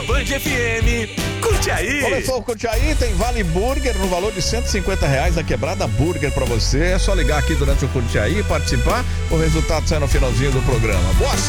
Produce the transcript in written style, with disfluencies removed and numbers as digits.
Band FM. Curte aí. Começou o Curte Aí, tem Vale Burger no valor de R$150 da Quebrada Burger pra você. É só ligar aqui durante o Curte Aí, participar. O resultado sai no finalzinho do programa. Boa sorte.